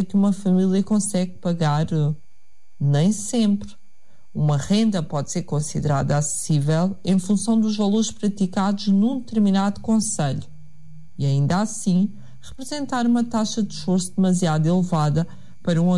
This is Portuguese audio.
que uma família consegue pagar? Nem sempre. Uma renda pode ser considerada acessível em função dos valores praticados num determinado concelho e, ainda assim, representar uma taxa de esforço demasiado elevada para um